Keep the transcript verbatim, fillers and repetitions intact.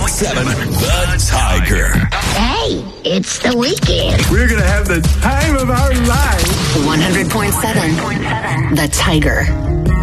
point seven, The Tiger. Hey, it's the weekend. We're going to have the time of our lives. one hundred point seven, The Tiger.